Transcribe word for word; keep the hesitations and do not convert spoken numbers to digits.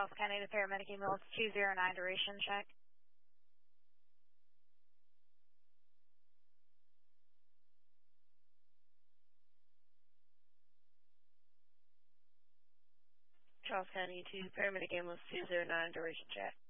Charles County to paramedic ambulance two zero nine, duration check. Charles County to paramedic ambulance two zero nine, duration check.